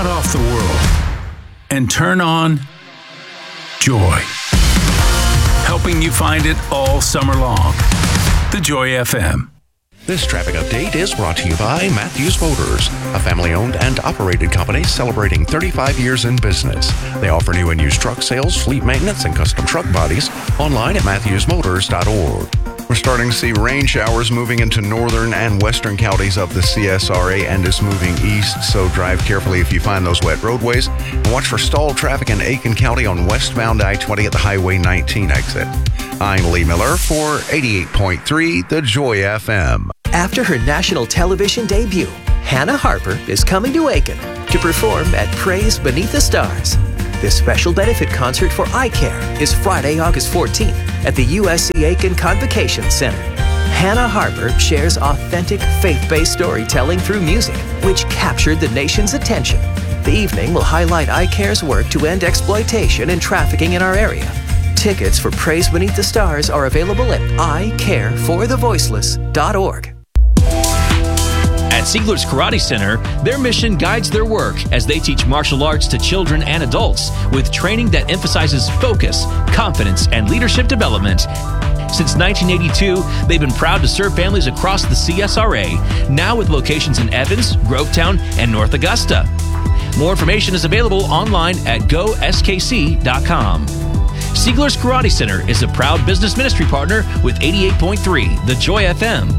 off the world and turn on joy. Helping you find it all summer long. The Joy FM. This traffic update is brought to you by Matthews Motors, a family-owned and operated company celebrating 35 years in business. They offer new and used truck sales, fleet maintenance, and custom truck bodies online at matthewsmotors.org. We're starting to see rain showers moving into northern and western counties of the CSRA and is moving east, so drive carefully if you find those wet roadways. And watch for stalled traffic in Aiken County on westbound I-20 at the Highway 19 exit. I'm Lee Miller for 88.3 The Joy FM. After her national television debut, Hannah Harper is coming to Aiken to perform at Praise Beneath the Stars. This special benefit concert for eye care is Friday, August 14th at the USC Aiken Convocation Center. Hannah Harper shares authentic, faith-based storytelling through music, which captured the nation's attention. The evening will highlight eye care's work to end exploitation and trafficking in our area. Tickets for Praise Beneath the Stars are available at icareforthevoiceless.org. At Siegler's Karate Center, their mission guides their work as they teach martial arts to children and adults with training that emphasizes focus, confidence, and leadership development. Since 1982, they've been proud to serve families across the CSRA, now with locations in Evans, Grovetown, and North Augusta. More information is available online at goskc.com. Siegler's Karate Center is a proud business ministry partner with 88.3 The Joy FM.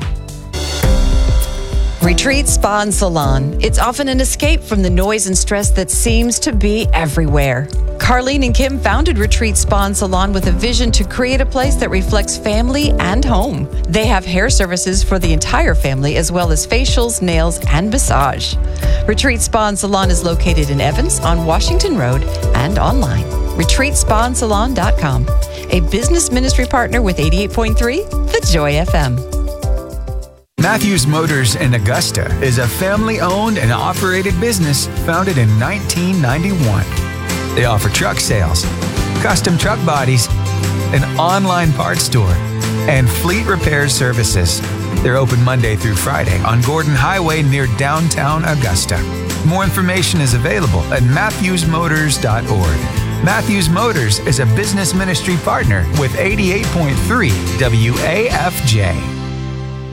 Retreat Spa and Salon. It's often an escape from the noise and stress that seems to be everywhere. Carlene and Kim founded Retreat Spa and Salon with a vision to create a place that reflects family and home. They have hair services for the entire family, as well as facials, nails, and massage. Retreat Spa and Salon is located in Evans on Washington Road and online. RetreatSpaandSalon.com. A business ministry partner with 88.3 The Joy FM. Matthews Motors in Augusta is a family-owned and operated business founded in 1991. They offer truck sales, custom truck bodies, an online parts store, and fleet repair services. They're open Monday through Friday on Gordon Highway near downtown Augusta. More information is available at matthewsmotors.org. Matthews Motors is a business ministry partner with 88.3 WAFJ.